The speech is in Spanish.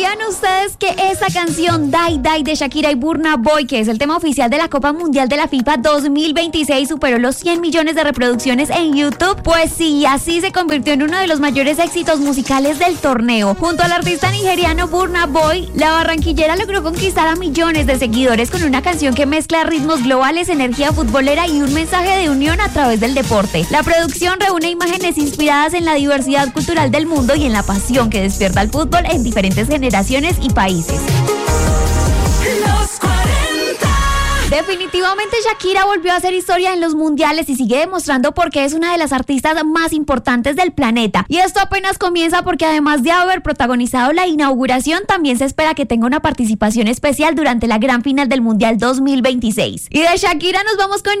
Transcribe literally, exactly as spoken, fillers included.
¿Sabían ustedes que esa canción Die Die de Shakira y Burna Boy, que es el tema oficial de la Copa Mundial de la FIFA dos mil veintiséis, superó los cien millones de reproducciones en YouTube? Pues sí, así se convirtió en uno de los mayores éxitos musicales del torneo. Junto al artista nigeriano Burna Boy, la barranquillera logró conquistar a millones de seguidores con una canción que mezcla ritmos globales, energía futbolera y un mensaje de unión a través del deporte. La producción reúne imágenes inspiradas en la diversidad cultural del mundo y en la pasión que despierta el fútbol en diferentes generaciones y países. Definitivamente Shakira volvió a hacer historia en los mundiales y sigue demostrando por qué es una de las artistas más importantes del planeta. Y esto apenas comienza, porque además de haber protagonizado la inauguración, también se espera que tenga una participación especial durante la gran final del Mundial dos mil veintiséis. Y de Shakira nos vamos con